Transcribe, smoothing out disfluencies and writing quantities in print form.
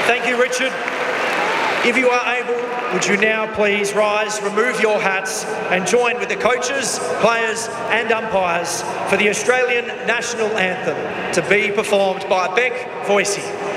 Thank you, Richard. If you are able, would you now please rise, remove your hats and join with the coaches, players and umpires for the Australian National Anthem to be performed by Bec Voicey.